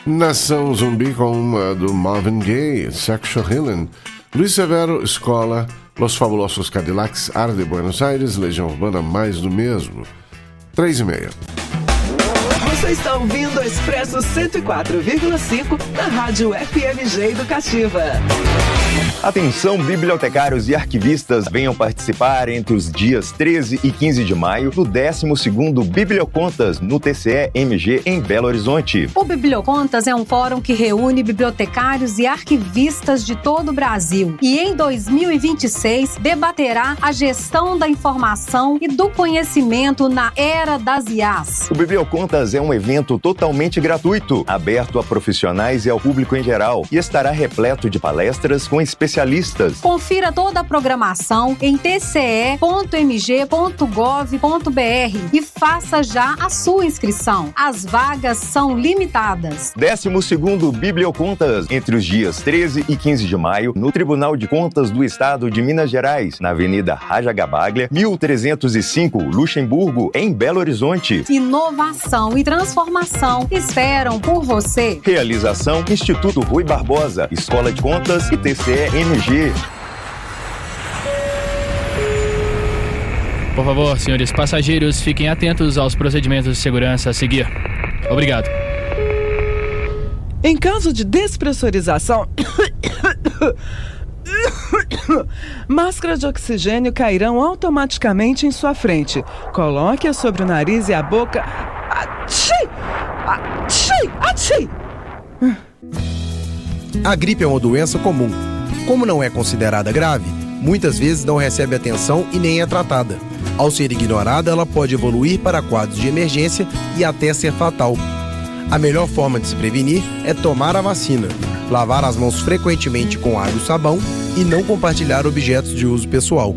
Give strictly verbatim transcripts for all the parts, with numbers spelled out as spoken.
Nação Zumbi com uma do Marvin Gaye, Sexual Healing. Luiz Severo, Escola, Los Fabulosos Cadillacs, Ar de Buenos Aires, Legião Urbana, mais do mesmo. Três e meia. Você está ouvindo o Expresso cento e quatro vírgula cinco na Rádio F M G Educativa. Atenção, bibliotecários e arquivistas, venham participar entre os dias treze e quinze de maio do décimo segundo Bibliocontas no T C E M G em Belo Horizonte. O Bibliocontas é um fórum que reúne bibliotecários e arquivistas de todo o Brasil e em dois mil e vinte e seis debaterá a gestão da informação e do conhecimento na era das I As. O Bibliocontas é um evento totalmente gratuito, aberto a profissionais e ao público em geral, e estará repleto de palestras com especialistas. Confira toda a programação em t c e ponto m g ponto gov ponto b r e faça já a sua inscrição. As vagas são limitadas. décimo segundo Bibliocontas, entre os dias treze e quinze de maio, no Tribunal de Contas do Estado de Minas Gerais, na Avenida Raja Gabaglia, mil trezentos e cinco, Luxemburgo, em Belo Horizonte. Inovação e transformação esperam por você. Realização Instituto Rui Barbosa, Escola de Contas e T C E M G. Por favor, senhores passageiros, fiquem atentos aos procedimentos de segurança a seguir. Obrigado. Em caso de despressurização, máscaras de oxigênio cairão automaticamente em sua frente. Coloque-a sobre o nariz e a boca. Atchim! Atchim! Atchim! A gripe é uma doença comum. Como não é considerada grave, muitas vezes não recebe atenção e nem é tratada. Ao ser ignorada, ela pode evoluir para quadros de emergência e até ser fatal. A melhor forma de se prevenir é tomar a vacina, lavar as mãos frequentemente com água e sabão e não compartilhar objetos de uso pessoal.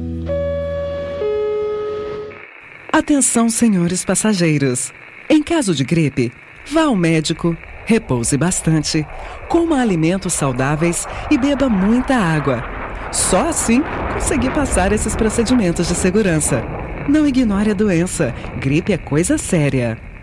Atenção, senhores passageiros. Em caso de gripe, vá ao médico, repouse bastante, coma alimentos saudáveis e beba muita água. Só assim conseguir passar esses procedimentos de segurança. Não ignore a doença. Gripe é coisa séria.